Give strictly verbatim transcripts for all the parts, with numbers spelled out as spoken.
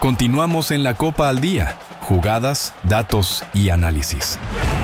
Continuamos en la Copa al Día. Jugadas, datos y análisis.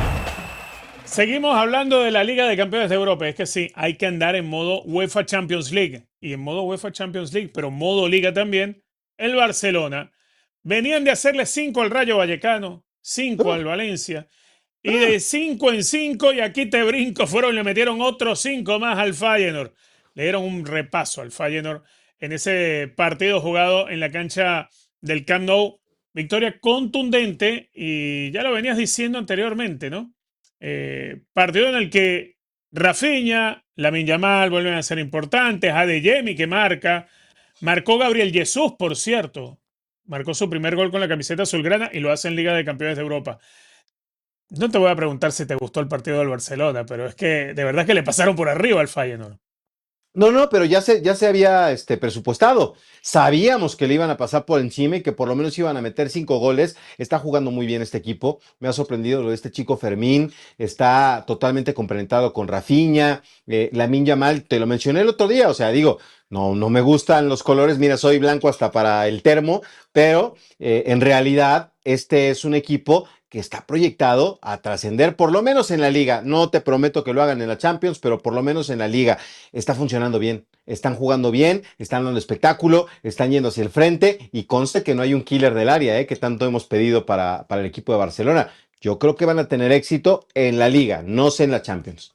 Seguimos hablando de la Liga de Campeones de Europa. Es que sí, hay que andar en modo UEFA Champions League. Y en modo UEFA Champions League, pero modo Liga también, el Barcelona. Venían de hacerle cinco al Rayo Vallecano, cinco al Valencia. Y de cinco en cinco, y aquí te brinco, fueron y le metieron otros cinco más al Feyenoord. Le dieron un repaso al Feyenoord en ese partido jugado en la cancha del Camp Nou. Victoria contundente, y ya lo venías diciendo anteriormente, ¿no? Eh, partido en el que Rafinha, Lamine Yamal vuelven a ser importantes, Adeyemi que marca, marcó Gabriel Jesús, por cierto, marcó su primer gol con la camiseta azulgrana y lo hace en Liga de Campeones de Europa. No te voy a preguntar si te gustó el partido del Barcelona, pero es que de verdad que le pasaron por arriba al Feyenoord. No, no, pero ya se, ya se había este, presupuestado. Sabíamos que le iban a pasar por encima y que por lo menos iban a meter cinco goles. Está jugando muy bien este equipo. Me ha sorprendido lo de este chico Fermín. Está totalmente complementado con Rafinha. Eh, Lamine Yamal, te lo mencioné el otro día. O sea, digo, no, no me gustan los colores. Mira, soy blanco hasta para el termo, pero eh, en realidad este es un equipo que está proyectado a trascender, por lo menos en la liga. No te prometo que lo hagan en la Champions, pero por lo menos en la liga. Está funcionando bien, están jugando bien, están dando espectáculo, están yendo hacia el frente y conste que no hay un killer del área, ¿eh? Que tanto hemos pedido para, para el equipo de Barcelona. Yo creo que van a tener éxito en la liga, no sé en la Champions.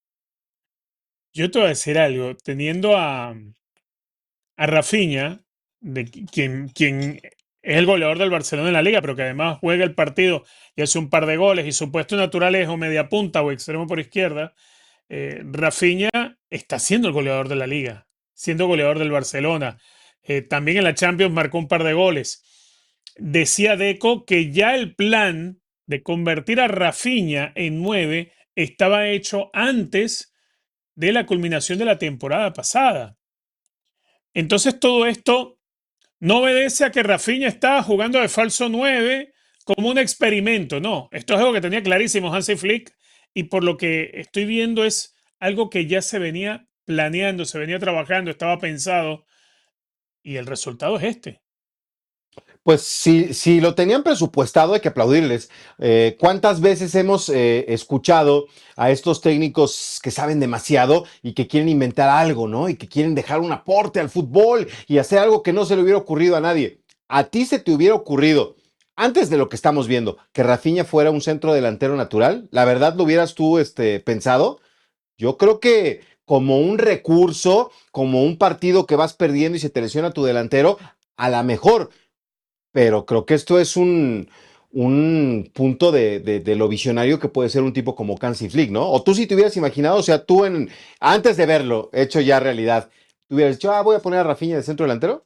Yo te voy a decir algo, teniendo a, a Rafinha, de quien, quien es el goleador del Barcelona en la liga, pero que además juega el partido y hace un par de goles, y su puesto natural es o media punta o extremo por izquierda. eh, Rafinha está siendo el goleador de la liga, siendo goleador del Barcelona. Eh, también en la Champions marcó un par de goles. Decía Deco que ya el plan de convertir a Rafinha en nueve estaba hecho antes de la culminación de la temporada pasada. Entonces todo esto no obedece a que Rafinha está jugando de falso nueve como un experimento, no. Esto es algo que tenía clarísimo Hansi Flick, y por lo que estoy viendo es algo que ya se venía planeando, se venía trabajando, estaba pensado, y el resultado es este. Pues si, si lo tenían presupuestado, hay que aplaudirles. Eh, ¿Cuántas veces hemos eh, escuchado a estos técnicos que saben demasiado y que quieren inventar algo, ¿no? Y que quieren dejar un aporte al fútbol y hacer algo que no se le hubiera ocurrido a nadie. ¿A ti se te hubiera ocurrido, antes de lo que estamos viendo, que Rafinha fuera un centro delantero natural? ¿La verdad lo hubieras tú este, pensado? Yo creo que como un recurso, como un partido que vas perdiendo y se te lesiona tu delantero, a la mejor, pero creo que esto es un, un punto de, de, de lo visionario que puede ser un tipo como Hansi Flick, ¿no? O tú si te hubieras imaginado, o sea, tú en, antes de verlo, hecho ya realidad, ¿tú hubieras dicho, ah, voy a poner a Rafinha de centro delantero?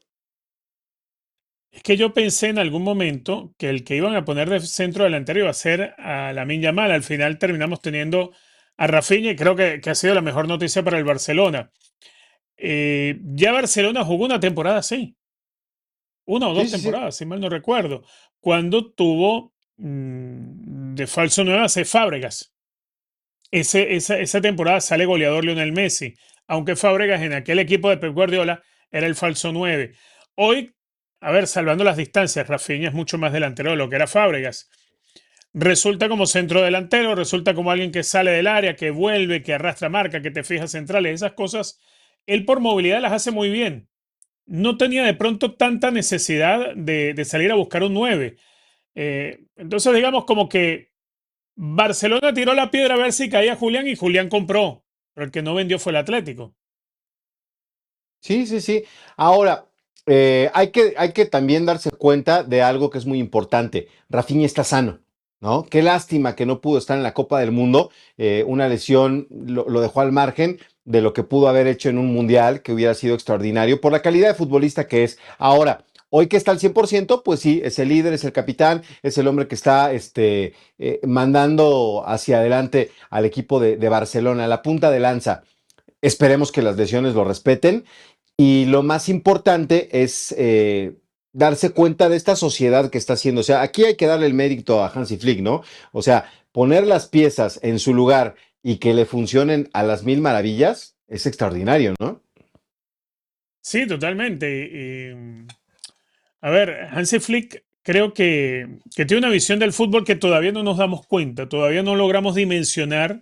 Es que yo pensé en algún momento que el que iban a poner de centro delantero iba a ser a Lamine Yamal. Al final terminamos teniendo a Rafinha, y creo que, que ha sido la mejor noticia para el Barcelona. Eh, ya Barcelona jugó una temporada así, una o Sí, dos sí, sí. temporadas, si mal no recuerdo, cuando tuvo mmm, de falso nueve a C. Fábregas. Ese, esa, esa temporada sale goleador Lionel Messi, aunque Fábregas en aquel equipo de Pep Guardiola era el falso nueve. Hoy, a ver, salvando las distancias, Rafinha es mucho más delantero de lo que era Fábregas. Resulta como centro delantero, resulta como alguien que sale del área, que vuelve, que arrastra marca, que te fija centrales, esas cosas. Él por movilidad las hace muy bien. No tenía de pronto tanta necesidad de, de salir a buscar un nueve. Eh, entonces, digamos como que Barcelona tiró la piedra a ver si caía Julián, y Julián compró, pero el que no vendió fue el Atlético. Sí, sí, sí. Ahora, eh, hay que, hay que también darse cuenta de algo que es muy importante. Rafinha está sano, ¿no? Qué lástima que no pudo estar en la Copa del Mundo. Eh, una lesión lo, lo dejó al margen de lo que pudo haber hecho en un mundial, que hubiera sido extraordinario por la calidad de futbolista que es. Ahora, hoy que está al cien por ciento, pues sí, es el líder, es el capitán, es el hombre que está este, eh, mandando hacia adelante al equipo de, de Barcelona, la punta de lanza. Esperemos que las lesiones lo respeten. Y lo más importante es eh, darse cuenta de esta sociedad que está haciendo. O sea, aquí hay que darle el mérito a Hansi Flick, ¿no? O sea, poner las piezas en su lugar y que le funcionen a las mil maravillas es extraordinario, ¿no? Sí, totalmente. Y, A ver, Hansi Flick creo que, que tiene una visión del fútbol que todavía no nos damos cuenta, todavía no logramos dimensionar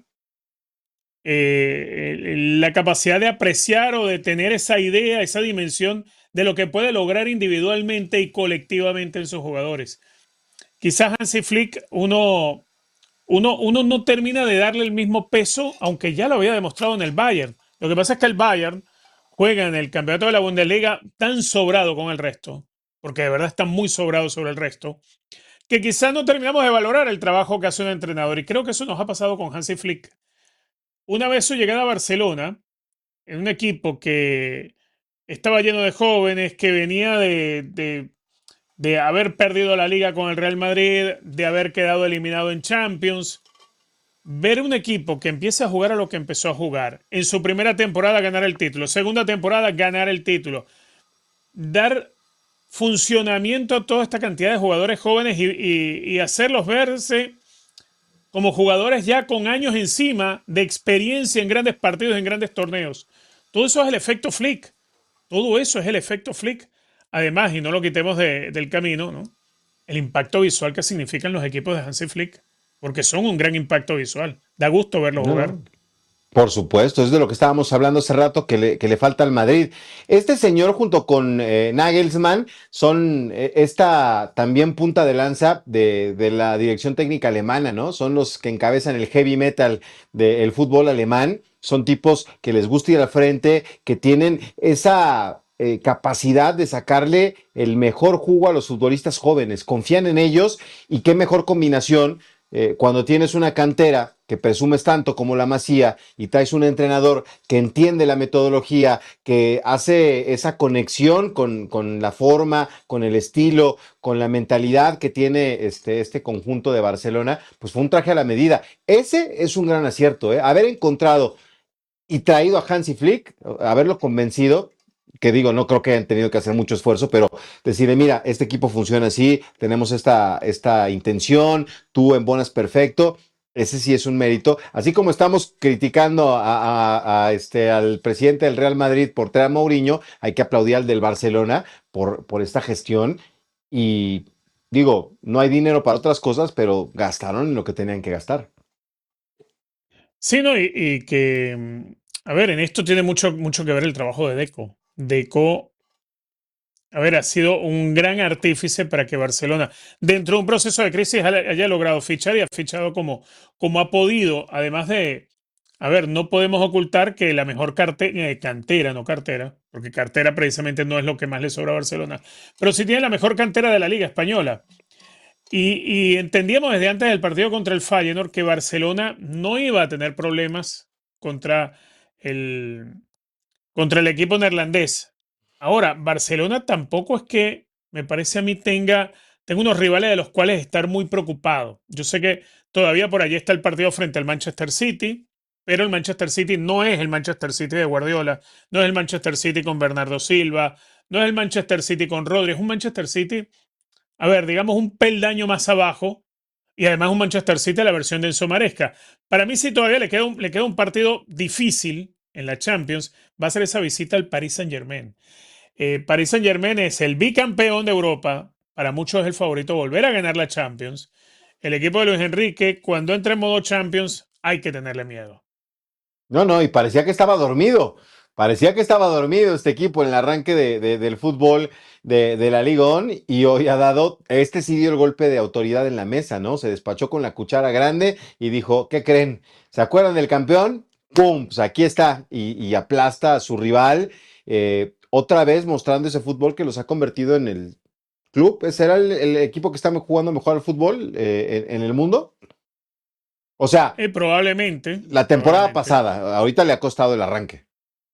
eh, el- la capacidad de apreciar o de tener esa idea, esa dimensión de lo que puede lograr individualmente y colectivamente en sus jugadores. Quizás Hansi Flick, uno, uno, uno no termina de darle el mismo peso, aunque ya lo había demostrado en el Bayern. Lo que pasa es que el Bayern juega en el campeonato de la Bundesliga tan sobrado con el resto, porque de verdad está muy sobrado sobre el resto, que quizás no terminamos de valorar el trabajo que hace un entrenador. Y creo que eso nos ha pasado con Hansi Flick. Una vez su llegada a Barcelona, en un equipo que estaba lleno de jóvenes, que venía de, de, de haber perdido la liga con el Real Madrid, de haber quedado eliminado en Champions, ver un equipo que empieza a jugar a lo que empezó a jugar, en su primera temporada ganar el título, segunda temporada ganar el título, dar funcionamiento a toda esta cantidad de jugadores jóvenes y, y, y hacerlos verse como jugadores ya con años encima de experiencia en grandes partidos, en grandes torneos. Todo eso es el efecto Flick. Todo eso es el efecto Flick. Además, y no lo quitemos de, del camino, ¿no? El impacto visual que significan los equipos de Hansi Flick, porque son un gran impacto visual. Da gusto verlos No, jugar. no. Por supuesto, es de lo que estábamos hablando hace rato que le, que le falta al Madrid. Este señor junto con eh, Nagelsmann son eh, esta también punta de lanza de, de la dirección técnica alemana, ¿no? Son los que encabezan el heavy metal del fútbol alemán. Son tipos que les gusta ir al frente, que tienen esa eh, capacidad de sacarle el mejor jugo a los futbolistas jóvenes. Confían en ellos y qué mejor combinación eh, cuando tienes una cantera que presumes tanto como la Masía y traes un entrenador que entiende la metodología, que hace esa conexión con, con la forma, con el estilo, con la mentalidad que tiene este, este conjunto de Barcelona, pues fue un traje a la medida. Ese es un gran acierto, ¿eh? Haber encontrado y traído a Hansi Flick, haberlo convencido, que digo, no creo que hayan tenido que hacer mucho esfuerzo, pero decirle, mira, este equipo funciona así, tenemos esta, esta intención, tú embonas perfecto, ese sí es un mérito. Así como estamos criticando a, a, a este, al presidente del Real Madrid por traer a Mourinho, hay que aplaudir al del Barcelona por, por esta gestión. Y digo, no hay dinero para otras cosas, pero gastaron en lo que tenían que gastar. Sí, ¿no? Y, y que, mm, a ver, en esto tiene mucho, mucho que ver el trabajo de Deco. Deco, a ver, ha sido un gran artífice para que Barcelona, dentro de un proceso de crisis, haya, haya logrado fichar y ha fichado como, como ha podido. Además de, a ver, no podemos ocultar que la mejor carte, eh, cantera, no cartera, porque cartera precisamente no es lo que más le sobra a Barcelona, pero sí tiene la mejor cantera de la Liga Española. Y, y entendíamos desde antes del partido contra el Feyenoord que Barcelona no iba a tener problemas contra el, contra el equipo neerlandés. Ahora, Barcelona tampoco es que, me parece a mí, tenga, tenga unos rivales de los cuales estar muy preocupado. Yo sé que todavía por allí está el partido frente al Manchester City, pero el Manchester City no es el Manchester City de Guardiola, no es el Manchester City con Bernardo Silva, no es el Manchester City con Rodri, es un Manchester City, a ver, digamos un peldaño más abajo, y además un Manchester City a la versión de Enzo Maresca. Para mí sí todavía le queda un, le queda un partido difícil en la Champions, va a ser esa visita al Paris Saint-Germain. Eh, Paris Saint-Germain es el bicampeón de Europa, para muchos es el favorito a volver a ganar la Champions. El equipo de Luis Enrique, cuando entra en modo Champions, hay que tenerle miedo. No, no, y parecía que estaba dormido. Parecía que estaba dormido este equipo en el arranque de, de, del fútbol de, de la Ligón y hoy ha dado, este sí dio el golpe de autoridad en la mesa, ¿no? Se despachó con la cuchara grande y dijo, ¿qué creen? ¿Se acuerdan del campeón? ¡Pum! Pues aquí está y, y aplasta a su rival, eh, otra vez mostrando ese fútbol que los ha convertido en el club. ¿Será el, el equipo que está jugando mejor al fútbol eh, en, en el mundo? O sea, Eh, probablemente, la temporada probablemente. pasada, ahorita le ha costado el arranque.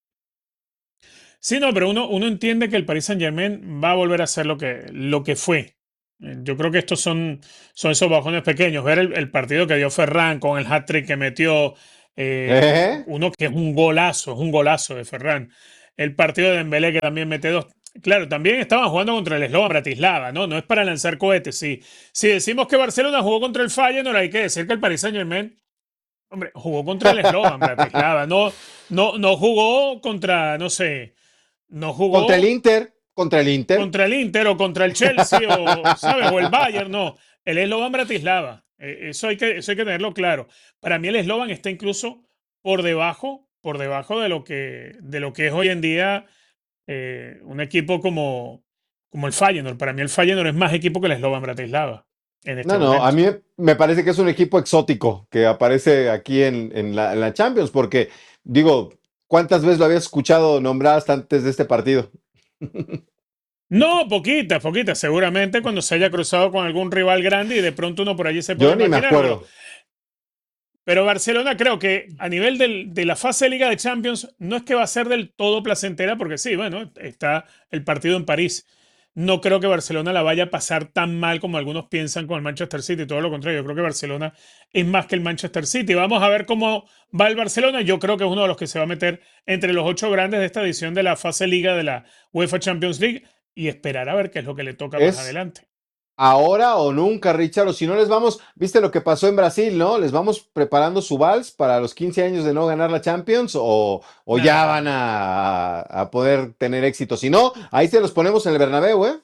Sí, no, pero uno, uno entiende que el Paris Saint-Germain va a volver a ser lo que, lo que fue. Eh, Yo creo que estos son, son esos bajones pequeños. Ver el, el partido que dio Ferran con el hat-trick que metió, eh, ¿Eh? uno que es un golazo, es un golazo de Ferran. El partido de Dembélé que también mete dos. Claro, también estaban jugando contra el Slovan Bratislava, ¿no? No es para lanzar cohetes. Sí. Si decimos que Barcelona jugó contra el Feyenoord, hay que decir que el Paris Saint-Germain, hombre, jugó contra el Slovan Bratislava. No, no, no jugó contra, no sé, no Contra el jugó. Inter, contra el Inter. Contra el Inter o contra el Chelsea o, ¿sabes? O el Bayern, no. El Slovan Bratislava. Eh, eso, hay que, eso hay que tenerlo claro. Para mí el Slovan está incluso por debajo, por debajo de lo que, de lo que es hoy en día eh, un equipo como, como el Feyenoord. Para mí el Feyenoord es más equipo que el Slovan Bratislava. En este No, no, momento. a mí me parece que es un equipo exótico que aparece aquí en, en la, en la Champions, porque digo, ¿cuántas veces lo habías escuchado nombrar hasta antes de este partido? No, poquitas, poquitas. Seguramente cuando se haya cruzado con algún rival grande y de pronto uno por allí se puede Yo ni me imaginar, acuerdo. Pero, pero Barcelona creo que a nivel del, de la fase de Liga de Champions no es que va a ser del todo placentera, porque sí, bueno, está el partido en París. No creo que Barcelona la vaya a pasar tan mal como algunos piensan con el Manchester City. Todo lo contrario, yo creo que Barcelona es más que el Manchester City. Vamos a ver cómo va el Barcelona. Yo creo que es uno de los que se va a meter entre los ocho grandes de esta edición de la fase Liga de la UEFA Champions League y esperar a ver qué es lo que le toca Es más adelante. ahora o nunca, Richard, o si no les vamos, viste lo que pasó en Brasil, ¿no? ¿Les vamos preparando su vals para los quince años de no ganar la Champions o, o Nah. ya van a, a poder tener éxito? Si no, ahí se los ponemos en el Bernabéu, ¿eh?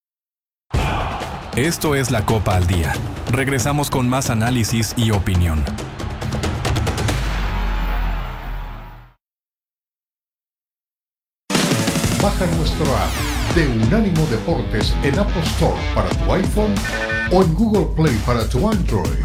Esto es la Copa al Día. Regresamos con más análisis y opinión. Baja nuestro app de Unánimo Deportes en Apple Store para tu iPhone o en Google Play para tu Android.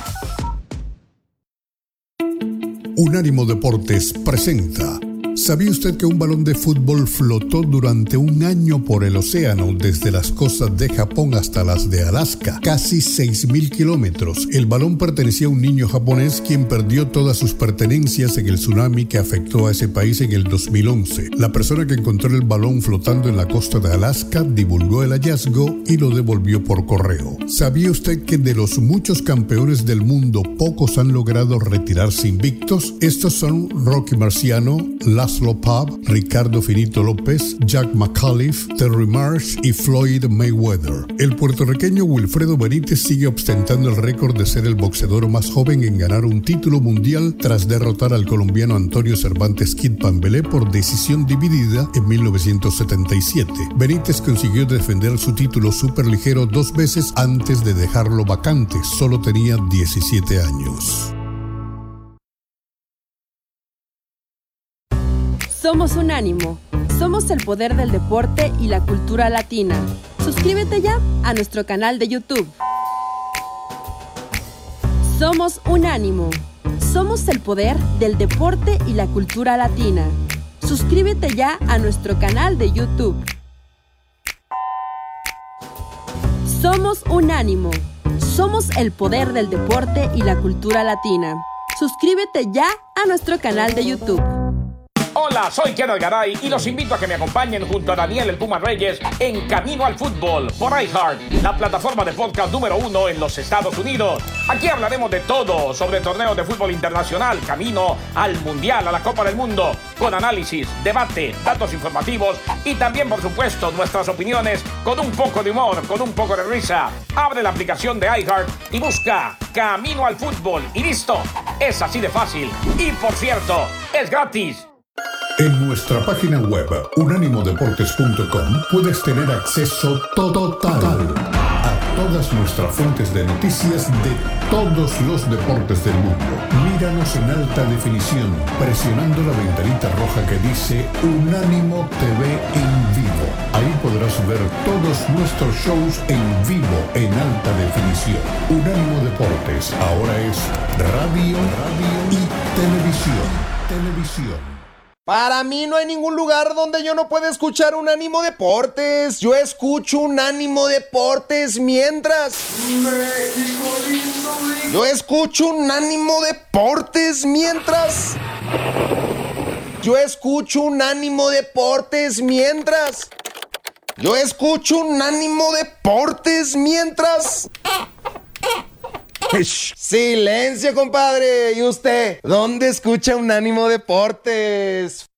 Unánimo Deportes presenta. ¿Sabía usted que un balón de fútbol flotó durante un año por el océano desde las costas de Japón hasta las de Alaska? Casi seis mil kilómetros. El balón pertenecía a un niño japonés quien perdió todas sus pertenencias en el tsunami que afectó a ese país en el dos mil once. La persona que encontró el balón flotando en la costa de Alaska divulgó el hallazgo y lo devolvió por correo. ¿Sabía usted que de los muchos campeones del mundo pocos han logrado retirarse invictos? Estos son Rocky Marciano, Laszlo Pav, Ricardo Finito López, Jack McAuliffe, Terry Marsh y Floyd Mayweather. El puertorriqueño Wilfredo Benítez sigue ostentando el récord de ser el boxeador más joven en ganar un título mundial tras derrotar al colombiano Antonio Cervantes Kid Pambelé por decisión dividida en mil novecientos setenta y siete. Benítez consiguió defender su título superligero dos veces antes de dejarlo vacante. Solo tenía diecisiete años. Somos Unánimo. Somos el poder del deporte y la cultura latina. Suscríbete ya a nuestro canal de YouTube. Somos Unánimo. Somos el poder del deporte y la cultura latina. Suscríbete ya a nuestro canal de YouTube. Somos Unánimo. Somos el poder del deporte y la cultura latina. Suscríbete ya a nuestro canal de YouTube. Hola, soy Kenneth Garay y los invito a que me acompañen junto a Daniel El Puma Reyes en Camino al Fútbol por iHeart, la plataforma de podcast número uno en los Estados Unidos. Aquí hablaremos de todo sobre torneos de fútbol internacional, camino al Mundial, a la Copa del Mundo, con análisis, debate, datos informativos y también, por supuesto, nuestras opiniones con un poco de humor, con un poco de risa. Abre la aplicación de iHeart y busca Camino al Fútbol y listo. Es así de fácil. Y por cierto, es gratis. En nuestra página web unánimo deportes punto com puedes tener acceso total a todas nuestras fuentes de noticias de todos los deportes del mundo. Míranos en alta definición presionando la ventanita roja que dice Unánimo T V en vivo. Ahí podrás ver todos nuestros shows en vivo en alta definición. Unánimo Deportes ahora es radio, radio y televisión. Televisión. Para mí no hay ningún lugar donde yo no pueda escuchar Unánimo Deportes. Yo escucho Unánimo Deportes mientras... Yo escucho Unánimo Deportes mientras... Yo escucho Unánimo Deportes mientras... Yo escucho Unánimo Deportes mientras... Silencio, compadre. ¿Y usted? ¿Dónde escucha Unánimo Deportes?